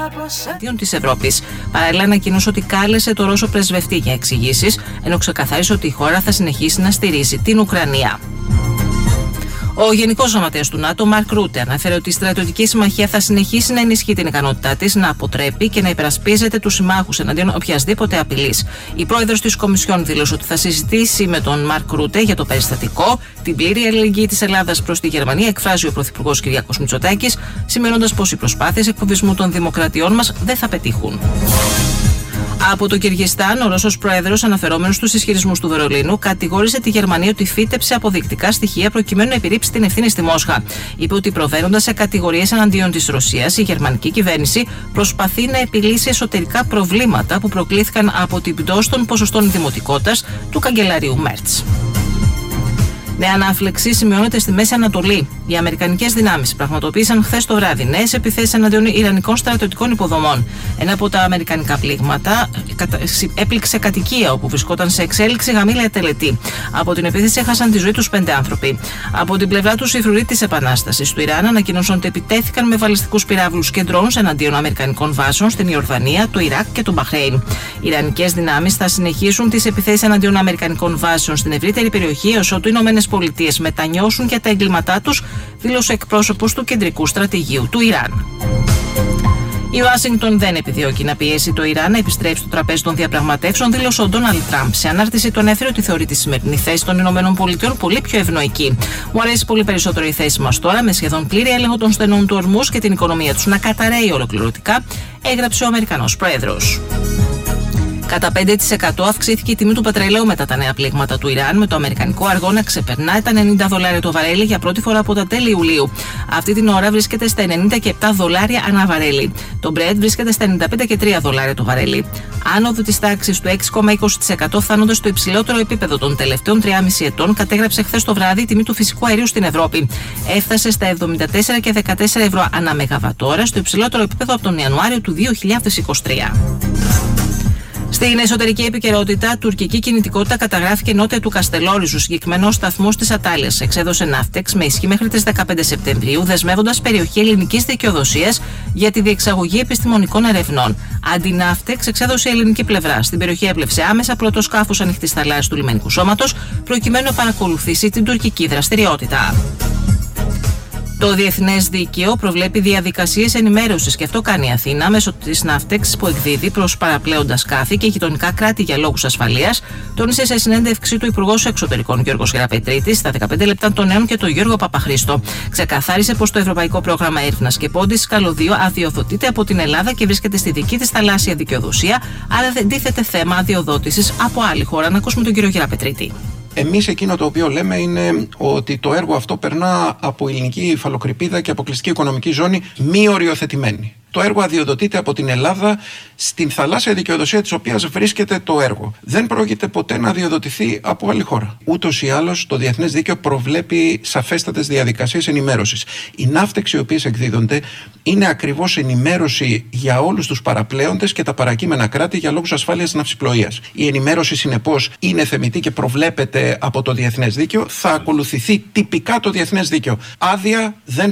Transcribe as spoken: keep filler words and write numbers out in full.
εναντίον της Ευρώπης. Παράλληλα, ανακοίνωσε ότι κάλεσε το Ρώσο πρεσβευτή για εξηγήσεις, ενώ ξεκαθάρισε ότι η χώρα θα συνεχίσει να στηρίζει την Ουκρανία. Ο Γενικός Γραμματέας του ΝΑΤΟ, Μαρκ Ρούτε, αναφέρει ότι η στρατιωτική συμμαχία θα συνεχίσει να ενισχύει την ικανότητά της να αποτρέπει και να υπερασπίζεται τους συμμάχους εναντίον οποιασδήποτε απειλής. Η πρόεδρος της Κομισιόν δήλωσε ότι θα συζητήσει με τον Μαρκ Ρούτε για το περιστατικό. Την πλήρη αλληλεγγύη της Ελλάδας προς τη Γερμανία εκφράζει ο Πρωθυπουργός Κυριάκος Μητσοτάκης, σημειώνοντας πως οι προσπάθειες εκφοβισμού των δημοκρατιών μας δεν θα πετύχουν. Από το Κυργιστάν, ο Ρώσος πρόεδρος, αναφερόμενος στους ισχυρισμούς του Βερολίνου, κατηγόρησε τη Γερμανία ότι φύτεψε αποδεικτικά στοιχεία προκειμένου να επιρρύψει την ευθύνη στη Μόσχα. Είπε ότι προβαίνοντας σε κατηγορίες εναντίον της Ρωσίας, η γερμανική κυβέρνηση προσπαθεί να επιλύσει εσωτερικά προβλήματα που προκλήθηκαν από την πτώση των ποσοστών δημοτικότητας του καγκελαρίου Μέρτς. Νέα ανάφλεξη σημειώνεται στη Μέση Ανατολή. Οι αμερικανικές δυνάμεις πραγματοποίησαν χθες το βράδυ νέες επιθέσεις εναντίον ιρανικών στρατιωτικών υποδομών. Ένα από τα αμερικανικά πλήγματα έπληξε κατοικία όπου βρισκόταν σε εξέλιξη γαμήλια τελετή. Από την επίθεση έχασαν τη ζωή τους πέντε άνθρωποι. Από την πλευρά τους, οι φρουροί της Επανάστασης του Ιράν ανακοίνωσαν ότι επιτέθηκαν με βαλιστικούς πυράβλους και ντρόουνς εναντίον αμερικανικών βάσεων στην Ιορδανία, το Ιράκ και το Μπαχρέιν. Οι ιρανικές δυνάμεις θα συνεχίσουν τις επιθέσεις εναντίον αμερικανικών βάσεων στην ευρύτερη περιοχή έως ότου οι ΗΠΑ μετανιώσουν για τα εγκλήματά τους, δήλωσε εκπρόσωπος του κεντρικού στρατηγείου του Ιράν. Η Ουάσιγκτον δεν επιδιώκει να πιέσει το Ιράν να επιστρέψει στο τραπέζι των διαπραγματεύσεων, δήλωσε ο Ντόναλντ Τραμπ. Σε ανάρτηση του ανέφερε ότι θεωρεί τη σημερινή θέση των ΗΠΑ πολύ πιο ευνοϊκή. Μου αρέσει πολύ περισσότερο η θέση μας τώρα, με σχεδόν πλήρη έλεγχο των στενών του ορμούς και την οικονομία τους να καταραίει ολοκληρωτικά, έγραψε ο Αμερικανός Πρόεδρος. Κατά πέντε τοις εκατό αυξήθηκε η τιμή του πετρελαίου μετά τα νέα πλήγματα του Ιράν, με το αμερικανικό αργό να ξεπερνάει τα ενενήντα δολάρια το βαρέλι για πρώτη φορά από τα τέλη Ιουλίου. Αυτή την ώρα βρίσκεται στα ενενήντα επτά δολάρια ανά βαρέλι. Το Brent βρίσκεται στα ενενήντα πέντε και τρία δολάρια το βαρέλι. Άνοδο της τάξης του έξι κόμμα είκοσι τοις εκατό, φτάνοντας στο υψηλότερο επίπεδο των τελευταίων τριάμισι ετών, κατέγραψε χθες το βράδυ η τιμή του φυσικού αερίου στην Ευρώπη. Έφτασε στα εβδομήντα τέσσερα και δεκατέσσερα ευρώ ανά μεγαβατόρα, στο υψηλότερο επίπεδο από τον Ιανουάριο του δύο χιλιάδες είκοσι τρία. Στην εσωτερική επικαιρότητα, τουρκική κινητικότητα καταγράφηκε νότια του Καστελόριζου. Συγκεκριμένο σταθμό της Ατάλειας εξέδωσε Ναύτεξ με ισχύ μέχρι τις δεκαπέντε Σεπτεμβρίου, δεσμεύοντας περιοχή ελληνικής δικαιοδοσίας για τη διεξαγωγή επιστημονικών ερευνών. Αντιναύτεξ εξέδωσε η ελληνική πλευρά. Στην περιοχή έπλευσε άμεσα πρώτο σκάφος ανοιχτής θαλάσσης του λιμενικού σώματος, προκειμένου να παρακολουθήσει την τουρκική δραστηριότητα. Το διεθνές δίκαιο προβλέπει διαδικασίες ενημέρωσης και αυτό κάνει η Αθήνα μέσω της Ναύτεξ που εκδίδει προς παραπλέοντα σκάφη και γειτονικά κράτη για λόγους ασφαλείας, τόνισε σε συνέντευξή του Υπουργός Εξωτερικών Γιώργος Γεραπετρίτης στα δεκαπέντε λεπτά των νέων και τον Γιώργο Παπαχρήστο. Ξεκαθάρισε πως το Ευρωπαϊκό Πρόγραμμα Έρευνας και Πόντης Καλωδίου αδειοδοτείται από την Ελλάδα και βρίσκεται στη δική της θαλάσσια δικαιοδοσία, άρα δεν τίθεται θέμα αδειοδότησης από άλλη χώρα. Να ακούσουμε τον κύριο Γεραπετρίτη. Εμείς εκείνο το οποίο λέμε είναι ότι το έργο αυτό περνά από ελληνική υφαλοκρηπίδα και αποκλειστική οικονομική ζώνη μη οριοθετημένη. Το έργο αδειοδοτείται από την Ελλάδα στην θαλάσσια δικαιοδοσία της οποίας βρίσκεται το έργο. Δεν πρόκειται ποτέ να αδειοδοτηθεί από άλλη χώρα. Ούτως ή άλλως το διεθνές δίκαιο προβλέπει σαφέστατες διαδικασίες ενημέρωσης. Οι ναύτεξοι οι οποίες εκδίδονται είναι ακριβώς ενημέρωση για όλους τους παραπλέοντες και τα παρακείμενα κράτη για λόγους ασφάλειας ναυσιπλοείας. Η ενημέρωση συνεπώς είναι θεμιτή και προβλέπεται από το διεθνές δίκαιο. Θα ακολουθηθεί τυπικά το διεθνές δίκαιο. Άδεια δεν